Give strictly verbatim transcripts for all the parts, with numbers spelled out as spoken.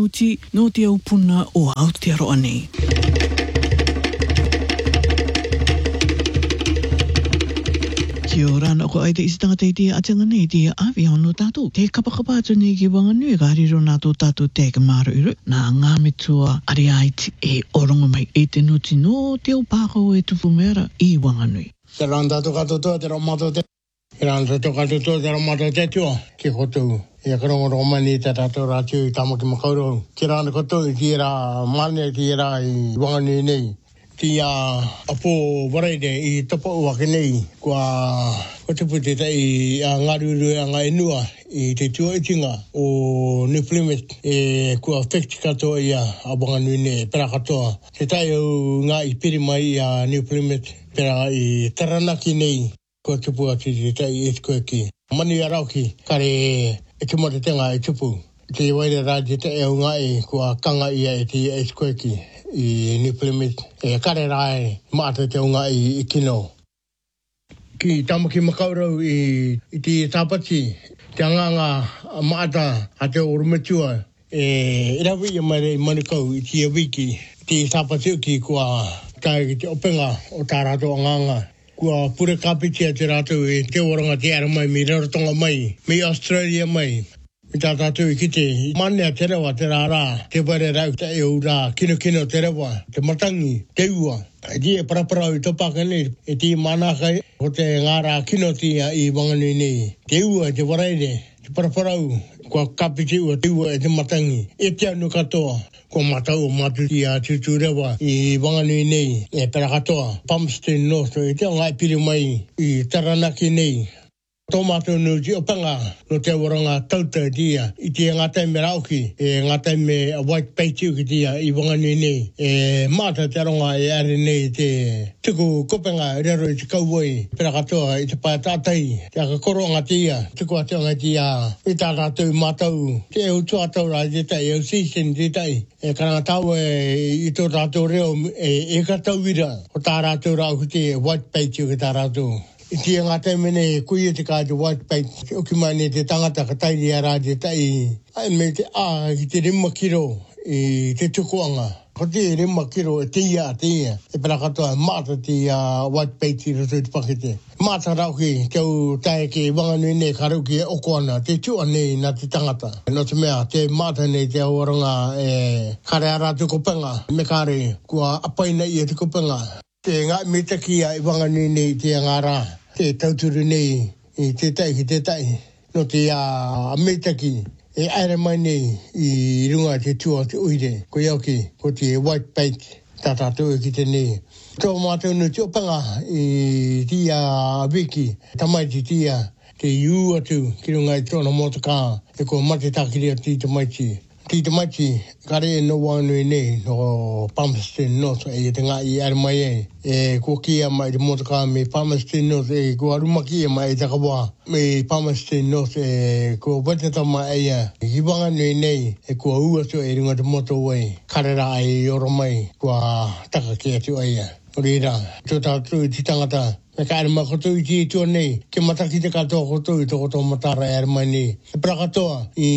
nuti no te upuna o Aotearoa nei. Kia ora na ko ai te isi tangata i te atanga nei te awi hono tātou. Te kapakapa atu nei ki wanganui ka hariro nātou tātou te ka maro iru. Nā ngā metua ari aiti e orongo mai e te nuti no te upākau e tupu mera i wanganui. Te randa tu katoto te ramato te. Te randa tu katoto te ramato te tua ki kotou. Ia karongo romani te tātou rātiu i tamaki makauro. Ki randa kotou i ki era mane ki era i wanganui nei. Ti a apo waraide i topo uake nei kua kotupu te tai a ngaruru a ngā enua i te tua itinga o Newplimit e kua whekti katoa ia a wanganui nei pera katoa. Te tai au ngā i piri mai a Newplimit pera i taranaki nei kua tupu ati te tai e tukueki. Mani a rauki kare e te mote tenga e tupu. Te waire rā te tai au ngā e kua kanga ia e te e tukueki. I Newplimit e kare rai maata te unga i, i kino. Ki tamaki makaurau i, i te tāpati, te anganga maata a te orumetua e irawi i mai rei manukau i te wiki. Te tāpati uki kua tai ki te openga o tā rātou anganga. Kua pure kapitia te rātou e te oranga te ara mai, mi rarotonga mai, mi Australia mai. I tā tātou i kite, manea te rewa te rārā, te ware rau te eo rā, kino kino te rewa, te matangi, te ua. E ti e paraparau i topaka nei, e ti manakai, o te ngārā kino tia i wanganui nei. Te ua, te wareire, te paraparau, kua kapi te ua, te ua e te matangi. E te anu katoa, kua matau o matu ti a tutu rewa i wanganui nei, e pera katoa, Palmerston North, e te o ngai piri mai i Taranaki nei. Tō mātou no ti opanga no te waranga tauta tia i te ngatai me rauki e ngatai me a white peitiu ki tia i wanganui nei e māta te aronga e are nei te tuku kopenga rero i te kauwoi pera katoa i te pae tātai te aka koronga tia tuku ate anga tia i tā rātou mātou te e utu atau rā te tai e season te tai e karanga tau e i tō rātou reo e e katau ira o tā rātou rau ki te white peitiu ki tā rātou. I te ngata mene kui e te kātu white paint, o ki mai ne te tangata ka tairi a rā te tai, ai me te a i te rima kiro i te tukuanga. Ko te rima kiro e te ia a te ia, e pera katoa māta te uh, white paint i roto i te pakete. Māta rauki te au tae ke wanganui nei ka rauki e oko ana, te tua nei na te tangata. No te mea, te māta nei te au oranga e kare ara te kopenga, me kare kua apaina i e te kopenga. Te ngā metaki a i wanganui nei te ngārā. Te tauturu nei i te tai ki te tai. No te a metaki e aere mai nei i runga te tua te uire. Ko iauki, ko te white paint tā tātou ki te nei. Tō mātou no te opanga i tia wiki. Tamai ti tia te iu atu ki runga i tōna motokā. E ko mate tākiri ati te maiti. Ti te maiti, kare e no wanganui nei no Palmerston North e te ngā i are mai e. E kua kia mai te motokā me Palmerston North e kua rumaki e mai e takawa. Me Palmerston North e kua watatama e ia. Ki wanganui nei e kua uatu e runga te motorway. Karera e oro mai kua taka ki atu e ia. Orira, tō tātou ti tangata. Me ka arima kotou i ti tua nei, ke mataki te katoa kotou i toko tō matara e arima nei. E pra katoa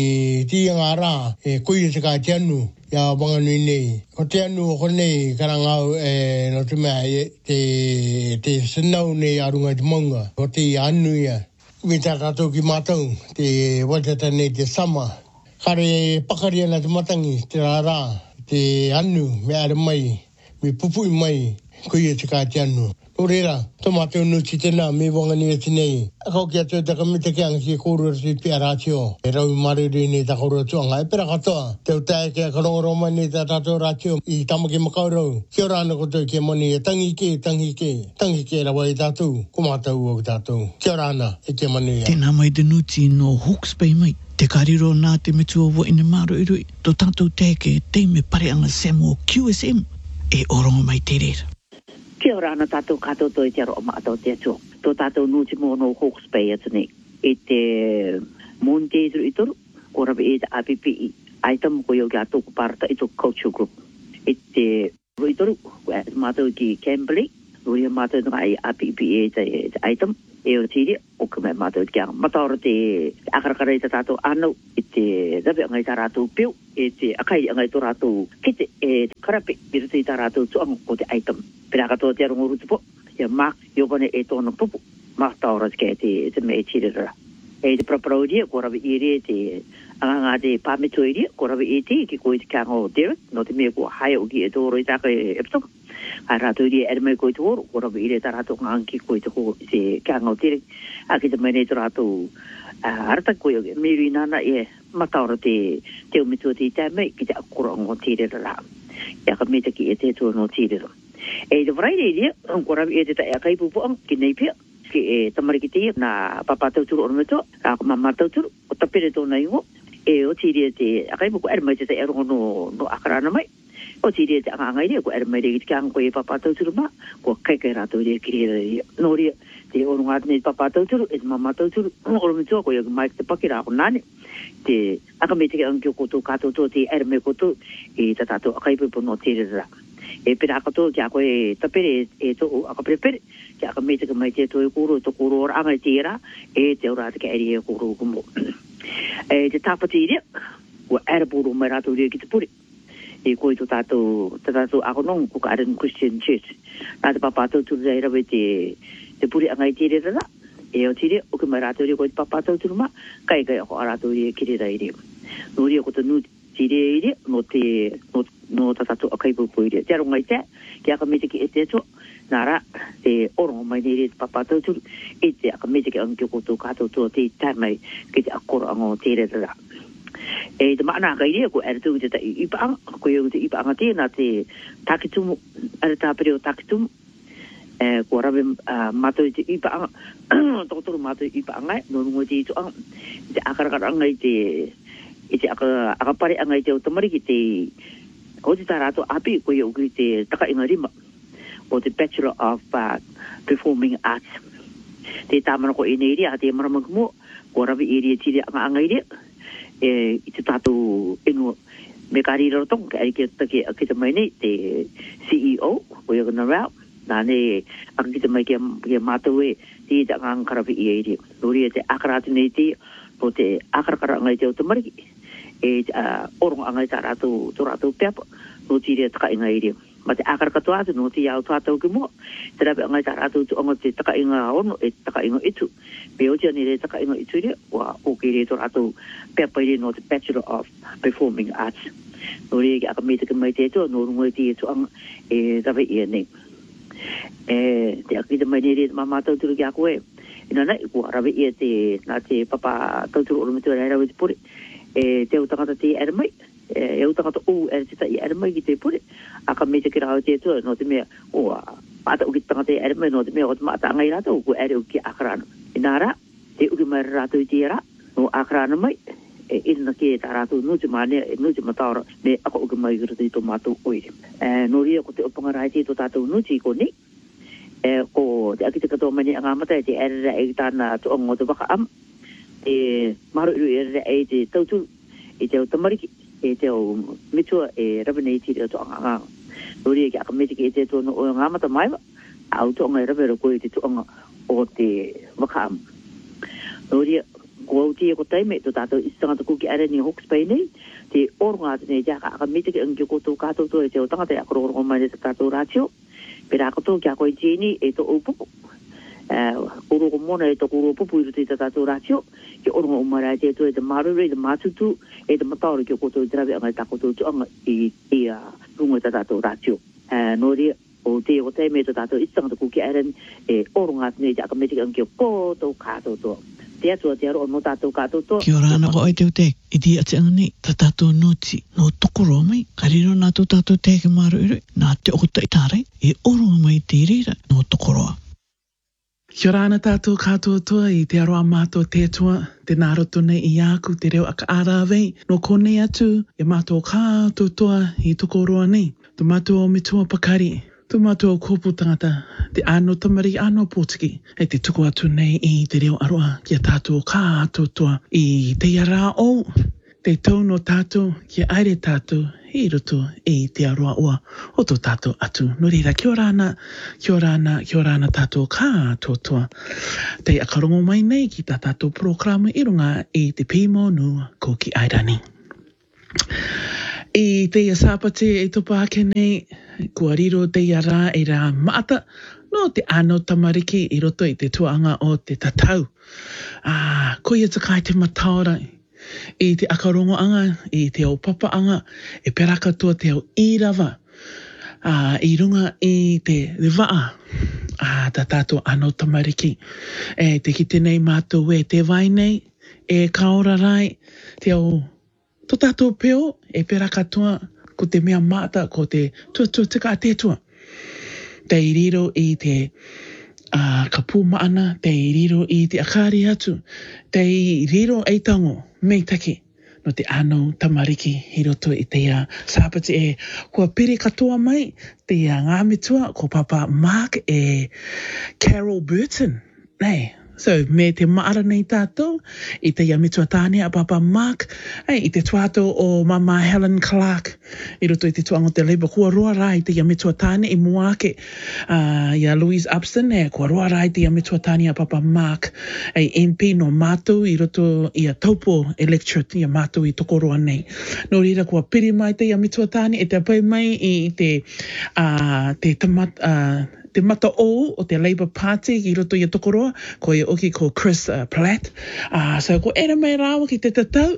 i ti ngā rā, e kui e te kā te anu, ia wanganui nei. Ko te anu o konei karangau e no te mea e te, te sinau nei arunga i te maunga. Ko te anu ia. Me tā tātou ki mātou, te waitata nei te sama. Kare pakari ana te matangi, te rā, te anu me arima mai, me pupui mai, kui e te kā te anu. Orera, tō mātou nuti tēnā me wangani e tenei. A kau ki atu e taka mita ki anga ki e kōrua rasi pia rātio. E rau marere nei ta kōrua tuanga. E pera katoa, te utae ki a karongo mai nei ta tātou rātio i tamaki makaurau. Kia rāna kotou ki e mani e tangi ke, tangi ke, tangi ke rawa i tātou. Ko mātou o ki tātou. Kia rāna e ki e mani e. Tēnā mai te nuti no Hawke's Bay mai. Te kariro nā te metua wo ina maro irui. Tō tātou teke te me pareanga Samuel Q S M. E orongo mai te rera. Kia ora ana tātou kātou toi te aroa mātou te atua. Tō tātou nuti mō no Hawke's Bay atu nei. E te Monday turu i toru, ko rawe e te A P P I. Aitam ko iau ki a tōku parata i tōku culture group. E te rui toru, mātou ki Camberley, rui mātou nga i A P P I e te, te aitam. E o tiri, o ka mai mātou ki a mataora te akarakara i te tātou anau, i te rawe ngai tā rātou piu. e te akai angai to rato ke te e karape i rutu i tā rato tuanga ko te item. Pera katoa te arongo rutu po, ia mak iobane e tōna pupu, mak taora te te te me e tirera. E te praparauria, ko rawi i re te anganga te pāmeto i rea, ko rawi i te ki koe te kānga o Derek, no te mea ko hae o ki e tōro i tāka e epitoka. A rato i rea ere mai koe te horo, ko rawi i re tā rato ngangi koe te horo i te kānga o Derek. A ki te mai nei tō rato arata koe o miru i nana e mataora te te umitua te i tā mei ki te akura o tirera rā. Ia ka meta ki e te tō no tirera. E te whareire i rea, ko rawi e te ta e kai pupuang ki nei pia. Ki e tamariki te na papatauturu o rumeto, a mamatauturu, o tapere tōna ingo, e o tiri te akai mo ko ermai te te erongo no, no akarana mai, o tiri te angangai rea, ko ermai rea ki te kāngo e papatauturu ma, ko kai kai rato rea ki rea rea, no rea, te orunga atene papatauturu, e te mamatauturu, o rumeto, ko ia mai te pakira ako nane, te akamei te angio koto kato to te ermai koto, e tatato akai pupo no tere rea. E pera kato ki a koe tapere e to akapere pere ki a ka mete ka mai te to e kuro to kuro ora anga te era e te ora te ka eri e kuro kumo e te tapati rea ua era puro mai rato rea ki te pure e koe to tato tato ako nong kuka Aran Christian Church na te papato turu rea rawe te te pure anga te rea rea e o tire o ke mai rato rea koe te papato turu ma kai kai ako a rato rea ki rea rea no rea ko te nu tire ere no te no, no tatato akai pupu ere. Te aronga i te, ki aka mete ki e te to, nara te orongo mai nere te papatau turu, e te aka mete ki angio koto kato to te tai mai ki te akoro ango te re rara. E te maana aka ere, ko ere tu te ta ipa anga, ko e te ipa anga te, na te takitumu, ere tāpere o takitumu, e ko rawe uh, mato i te ipa anga, tokotoro mato i ipa anga, no nungo te ito anga, te akarakara anga i te i te aka, aka pare anga i te otamari ki te o te tarato api ko i uki te taka inga rima o te Bachelor of uh, Performing Arts te tāmana ko i nei rea a te marama kumo ko rawi i rea tiri anga anga i rea e, i te tātou ingo me kari rotong ka eri ki take ki te mai nei te C E O ko i agana rao nā ne aka ki te mai ki a mātou e te te anga anga karawi i rea nori e te akaratu nei te o te akarakara anga i te otamariki e uh, orongo anga i tā rātou tō rātou peapa no tiri taka inga i rea ma te akarakato atu no te iau tātou ki mua te rape anga i tā rātou tu anga te taka inga ono e taka inga itu pe o tia ni re taka inga itu i rea wa o ke re tō rātou peapa i rea no te Bachelor of Performing Arts no rea ki aka mete ki mai te to no rungo i te tu anga e rawe i nei e te akita mai ni re mamātou turu ki a koe ina nei kua rawe i te nā te papa tauturu oro me tu rai rawe te pore e te utangata te ere mai, e utangata o ere te tai ere mai ki te pure, a ka mete ki rao te tua, no te mea, o pata uki tangata ere mai, no te mea o te maata angai rata, o ku ere uki akarana. I nā rā, te uki mai rato i te rā, no akarana mai, e ina ki e tā rato nuti mane, e nuti mataora, me ako uki mai kira te i tō mātou oire. E no ria ko te opanga rai te tō tātou nuti ko ni, e ko te akita katoa mani anga mata e te ere rā e tāna tu ongo te waka am, e maru iru e e te tauturu e te o tamariki e te o mitua e rawe nei tiri o to anga anga nori e ki aka meti ki e te tono o ngamata maiwa au to anga e rawe ro koe te to anga o te wakaam nori e ko au tia ko taime to tātou isitangata kuki are ni Hawke's Bay nei te oronga atu nei jaka aka meti ki angio koto kato to e te o tangata e akororo mai ne te tātou rātio pera koto ki a koe jini e to upupu koro ko mona e to koro pupu i te tātou rātio ki oronga umara e te to e te marure, e te mātutu e te mataore ki o koto i te rawe anga i tākoto tu anga i i a rungo i te tātou rātio no rea o te o te me te tātou itangata kuki aren e oronga atene i te akameti ki angio koto kātou to te atua te aro o no tātou kātou to Kia ora ana ko ai te ute i ti ati anga nei ta tātou noti no tokoro mai kariro nā tō tātou te ke maru iru nā te okota i tārai e oronga mai te reira no tokoroa Kia ora ana tātou kātua toa i te aroa mātou te tua, te nāroto nei i āku te reo aka ārawei, no konei atu, e mātou kātua toa i toko roa nei, tu mātou o mitua pakari, tu mātou o kōpū tangata, te āno tamari āno pōtiki, e te tuku atu nei i te reo aroa, kia tātou kātua toa i te ara o, te tau no tātou, kia aere tātou, i roto i te aroa ua o tō tātou atu. No reira, kia ora ana, kia ora ana, kia ora ana tātou kātoa. Te akarongo mai nei ki tā tātou programa i runga i te pīmo nua ko ki Airani. I te ia sāpate e topa ake nei, kua riro te ia rā e rā maata, no te ano tamariki i roto i te tuanga o te tatau. Ah, ko ia takai te mataora i te akarongo anga, i te au papa anga, e peraka tua te au irawa, ah, i runga i te rewaa, ah, ta tātou ano tamariki. E te ki tenei mātou e te vai nei, e kaora rai, te au tō tātou peo e pera katoa ko te mea mata ko te tuatua tika a tētua. Te iriro i te uh, kapu maana, te iriro i te akari atu, te iriro ei tango mei taki no te ano tamariki i roto i te ia sāpati e kua pere katoa mai te ia ngāmitua ko papa Mark e Carol Burton. Nei. So, me te maara nei tātou, i te ia mitua tāne a papa Mark, hey, i te tuato o mama Helen Clark, i roto i te tuango te Labour, kua roa rai te ia mitua tāne i muake, uh, ia Louise Upston, e kua roa rai te ia mitua tāne a papa Mark, ei M P no mātou i roto i a taupo electorate, i a mātou i toko roa nei. No rira kua piri mai te ia mitua tāne, e te pai mai i te, uh, te tamat, uh, te mata o o te Labour Party i roto i a tokoroa, ko i oki ko Chris uh, Platt. Uh, so ko ere mai rawa ki te tatau,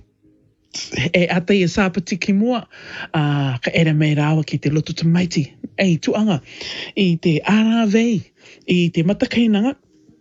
e ata i a sāpati ki mua, uh, ka ere mai rawa ki te loto tamaiti. Ei, tuanga, i te R V, i te matakainanga,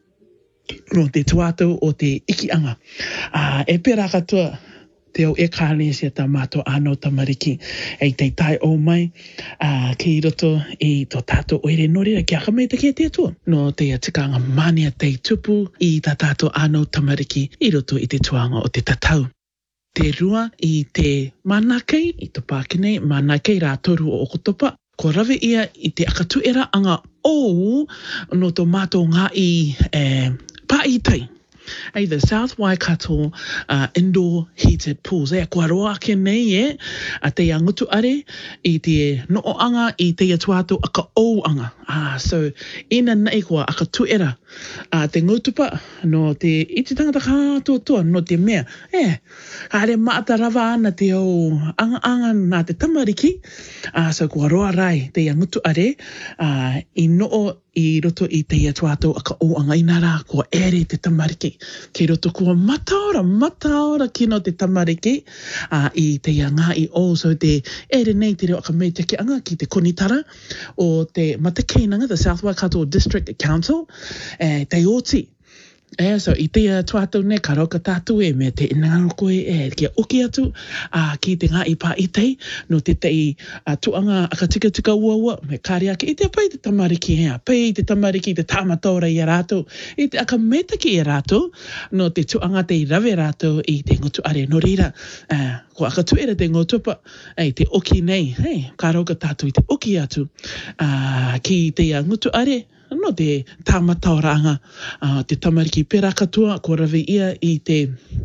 no te tuato o te ikianga. Uh, e pera katoa, te au e kālesia ta mātou ano tamariki e te tai o mai uh, ki roto i tō tātou oere norira ki aka mei te kia tētua. No te atikanga mania te tupu i tā tātou ano tamariki i roto i te tuanga o te tatau. Te rua i te manakei, i tō pākinei, manakei rā toru o okotopa, ko rawe ia i te akatuera anga o no tō mātou ngā i eh, pāitai. Ei, the South Waikato uh, indoor heated pools. E kua roa ake nei e, a te angutu are, i te noo anga, i te atuato aka ou anga. Ah, so, ina nei kua aka tuera. Uh, te ngutupa, no te iti tangata kātua tua, no te mea. E, haere maata rawa ana te au anga anga nā te tamariki. Ah, so, kua roa rai te angutu are, uh, i noo i roto i te atuato aka o anga inara kua ere te tamariki. Ki roto kua mataora, mataora kino te tamariki uh, i te ngā i o. So te ere nei te reo aka mei te ke anga ki te konitara o te matakeinanga, the South Waikato District Council, eh, te oti. Eh, so i te tuatou ne karoka tātou e me te inangaro koe e kia oki atu uh, ki te ngā i pā i tei no te tei uh, tuanga aka tika tika ua ua me kāre ake i te pai te tamariki hea, pai te tamariki te tāmataora i a rātou i te aka metaki i a rātou no te tuanga te i rawe rātou i te ngotu are no rira uh, ko aka tuera te ngotupa ei te oki nei, hei, karoka tātou i te oki atu uh, ki te ngotu are no te tāmataoranga, uh, te tamariki pera katoa, ko rawe ia i te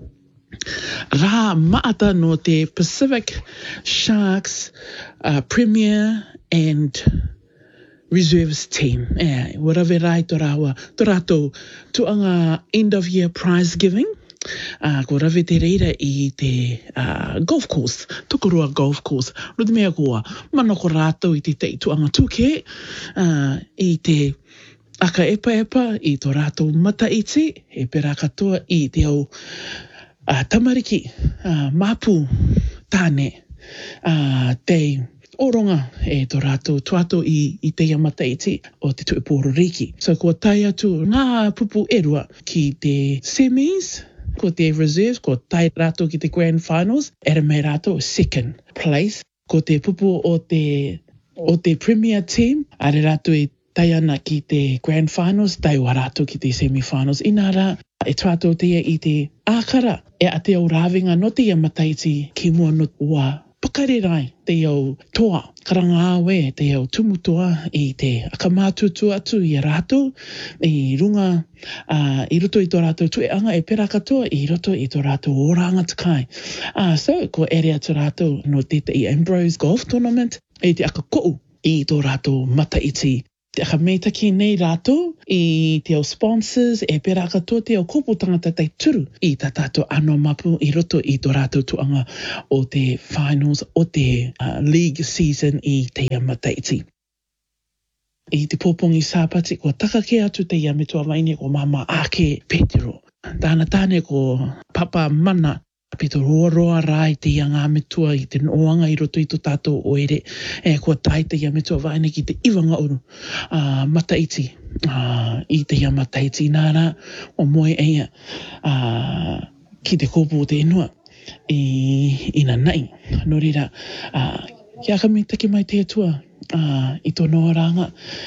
rā maata no te Pacific Sharks uh, Premier and Reserves team. E, warawe rai tō rāua, tō rātou tuanga end of year prize giving. Uh, ko rawe te reira i te uh, golf course, Tukurua golf course. Ruti mea kua, mana ko rātou i te te tuanga tūke, uh, i te aka epa epa i tō rātou mata iti, e pera katoa i te au uh, tamariki, uh, mapu tāne, uh, te oronga e tō rātou tuato i, i te mata iti o te tuiporo riki. So kua tai atu ngā pupu erua ki te semis, ko te reserves, ko tai rātou ki te grand finals, ere mei rātou second place. Ko te pupu o te, o te premier team, are rātou i tai ana ki te grand finals, tai wa rātou ki te semi-finals. Inara, e tuato te i te ākara, e a te au rāwinga no te mataiti ki mua no ua pakare rai, te au toa, karanga awe, te au tumutoa i te akamātutu atu i a rātou, i runga, uh, i roto i tō rātou tue anga e pera katoa, i roto i tō rātou oranga takai. Uh, so, ko ere atu rātou no te te i Ambrose Golf Tournament, e te aka kou i tō rātou mata iti Te aka meita ki nei rātou i te o sponsors e pera katoa te o kupu tangata tei turu i tā tātou anō mapu i roto i tō rātou tuanga o te finals o te uh, league season i te Mataiti. I te pōpongi sāpati ko taka ke atu te ia me tua waine ko mama ake Petero. Tāna tāne ko papa mana pito roa roa rai te ia ngā metua i te noanga i roto i tō tātou oere e kua tai te ia metua waine ki te iwanga uru uh, Mataiti uh, i te ia Mataiti nāra o moe eia uh, ki te kōpū te inua i ina nei no rira uh, kia ka mi take mai te atua uh, i tō noaranga